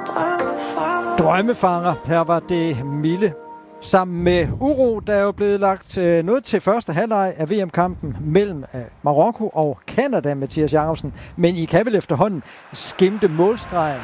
Drømmefanger. Her var det Mille. Sammen med Uro, der er jo blevet lagt noget til første halvleg af VM-kampen mellem Marokko og Canada, Mathias Jacobsen. Men I kan vel efterhånden skimte målstregen?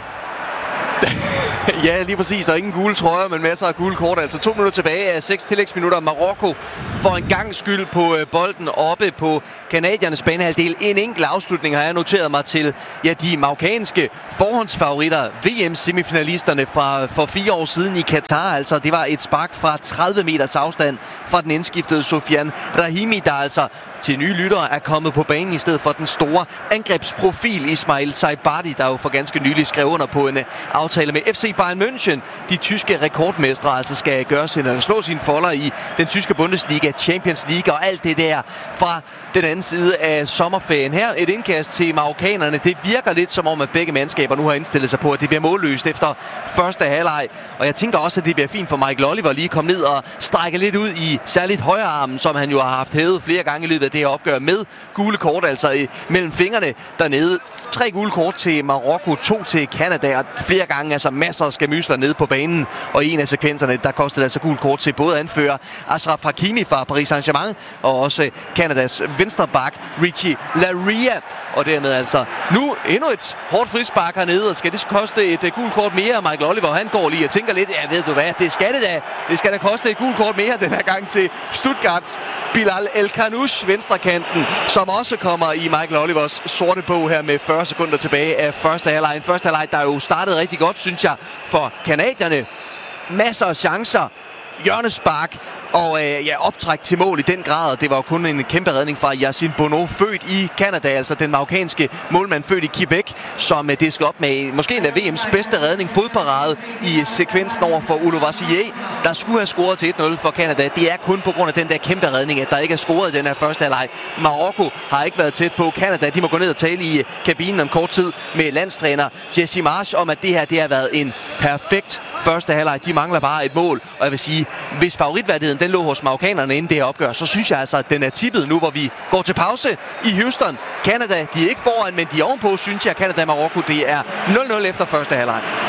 Ja, lige præcis. Der er ingen gule trøjer, men masser af gule kort. Altså 2 minutter tilbage af 6 tillægsminutter. Marokko får en gang skyld på bolden oppe på kanadiernes banehalvdel. En enkelt afslutning har jeg noteret mig til de marokkanske forhåndsfavoritter, VM-semifinalisterne for 4 år siden i Katar. Altså, det var et spark fra 30 meters afstand fra den indskiftede Sofiane Rahimi, der altså til nye lyttere er kommet på banen i stedet for den store angrebsprofil Ismail Saibari, der jo for ganske nylig skrev under på en aftale med FC Bayern München. De tyske rekordmestre altså skal slå sine folder i den tyske Bundesliga, Champions League og alt det der fra den anden side af sommerferien. Her et indkast til marokkanerne. Det virker lidt som om, at begge mandskaber nu har indstillet sig på, at det bliver målløst efter første halvleg. Og jeg tænker også, at det bliver fint for Michael Oliver lige at komme ned og strække lidt ud i særligt højre armen, som han jo har haft hævet flere gange i løbet af det her opgør med gule kort, altså mellem fingrene dernede. 3 gule kort til Marokko, 2 til Canada, og flere gange altså masser af skamysler nede på banen. Og i en af sekvenserne, der kostede altså gule kort til både anfører Achraf Hakimi fra Paris Saint-Germain og også Canadas venstreback Richie Laryea. Og dermed altså nu endnu et hårdt frispark hernede, og skal det koste et gult kort mere? Michael Oliver, han går lige og tænker lidt, ja ved du hvad, det skal da koste et gult kort mere den her gang til Stuttgarts Bilal El-Khanouch, venstrekanten, som også kommer i Michael Olivers sorte bog her med 40 sekunder tilbage af første halvleg. En første halvleg, der jo startede rigtig godt, synes jeg, for canadierne. Masser af chancer, hjørnespark og optræk til mål i den grad. Det var jo kun en kæmpe redning fra Yassine Bono, født i Canada, altså den marokkanske målmand, født i Quebec, som diskede op med måske en af VM's bedste redning, fodparade i sekvensen over for Olo Vassier, der skulle have scoret til 1-0 for Canada. Det er kun på grund af den der kæmpe redning, at der ikke er scoret i den her første halvleg. Marokko har ikke været tæt på. Canada, de må gå ned og tale i kabinen om kort tid med landstræner Jesse Marsch om, at det her har været en perfekt første halvleg. De mangler bare et mål, og jeg vil sige, hvis favoritværdigheden den lå hos marokkanerne inden det her opgør, så synes jeg altså, at den er tippet nu, hvor vi går til pause i Houston. Canada, de er ikke foran, men de er ovenpå, synes jeg, Canada og Marokko, det er 0-0 efter første halvleg.